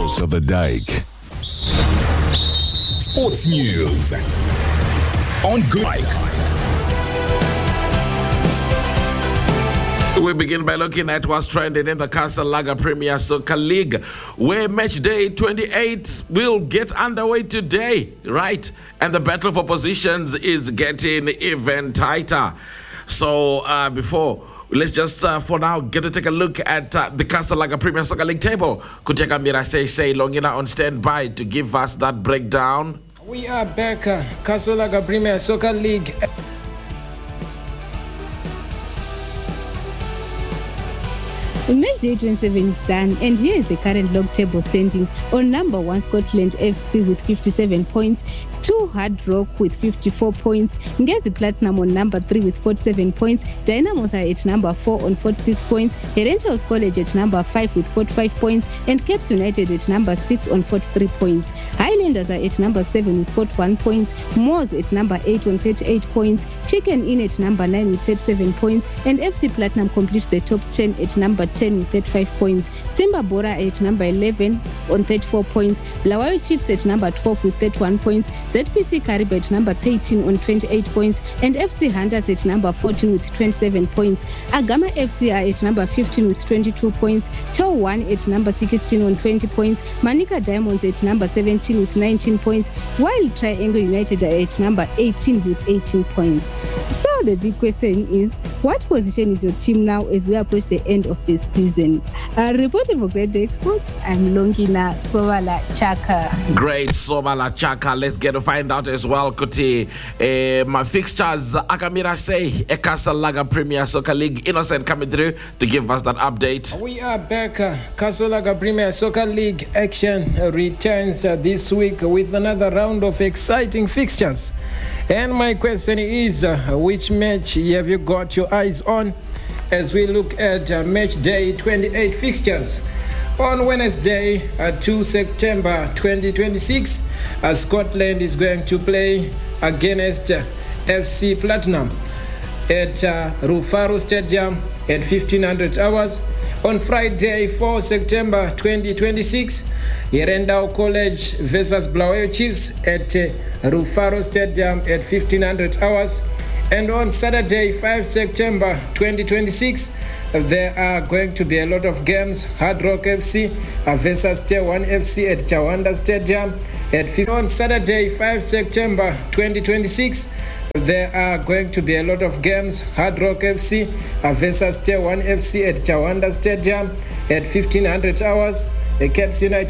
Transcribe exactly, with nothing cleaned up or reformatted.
Miles of the Dike. Sports News on Good Dike. We begin by looking at what's trending in the Castle Lager Premier Soccer League, where match day twenty-eight will get underway today, right? And the battle for positions is getting even tighter. So uh, before, let's just uh, for now get to take a look at uh, the Castle Lager Premier Soccer League table. Kuteka Mirase say Longina on standby to give us that breakdown. We are back, uh, Castle Lager Premier Soccer League. Match day twenty-seven is done, and here is the current log table standings. On number one, Scotland F C with fifty-seven points, two Hard Rock with fifty-four points, Ngezi Platinum on number three with forty-seven points, Dynamos are at number four on forty-six points, Herentals College at number five with forty-five points, and Caps United at number six on forty-three points. Highlanders are at number seven with forty-one points, Moors at number eight on thirty-eight points, Chicken Inn at number nine with thirty-seven points, and F C Platinum completes the top ten at number ten with thirty-five points. Simba Bora at number eleven on thirty-four points, Bulawayo Chiefs at number twelve with thirty-one points, Z P C Carib at number thirteen on twenty-eight points, and F C Hunters at number fourteen with twenty-seven points. Agama F C are at number fifteen with twenty-two points, Tel one at number sixteen on twenty points, Manica Diamonds at number seventeen with nineteen points, while Triangle United are at number eighteen with eighteen points. So the big question is, what position is your team now as we approach the end of this season? Uh, reporting for Great Day Sports, I'm Longina Sobala Chaka. Great, Sobala Chaka. Let's get to find out as well, Kuti. Uh, my fixtures, Akamira say, a Castle Lager Premier Soccer League. Innocent coming through to give us that update. We are back. Uh, Castle Lager Premier Soccer League action uh, returns uh, this week with another round of exciting fixtures. And my question is, uh, which match have you got your eyes on as we look at uh, match day twenty-eight fixtures? On Wednesday, uh, the second of September twenty twenty-six, uh, Scotland is going to play against uh, F C Platinum at uh, Rufaro Stadium at fifteen hundred hours. On Friday, the fourth of September twenty twenty-six, Herentals College versus Bulawayo Chiefs at uh, Rufaro Stadium at fifteen hundred hours. And on Saturday, the fifth of September twenty twenty-six, uh, there are going to be a lot of games. Hard Rock F C uh, versus Tier one F C at Chawanda Stadium at fifteen. On Saturday, the fifth of September twenty twenty-six, uh, there are going to be a lot of games. Hard Rock F C uh, versus Tier one F C at Chawanda Stadium at fifteen hundred hours. Uh, Caps United